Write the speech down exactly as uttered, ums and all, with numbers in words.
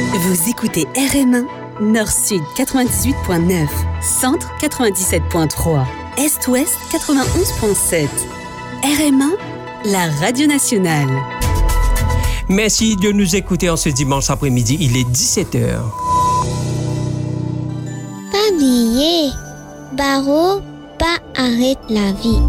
Vous écoutez R M un, Nord-Sud quatre-vingt-dix-huit point neuf, Centre quatre-vingt-dix-sept point trois, Est-Ouest quatre-vingt-onze point sept. R M un, la radio nationale. Merci de nous écouter en ce dimanche après-midi, il est dix-sept heures. Pas oublier, barreau, pas arrête la vie.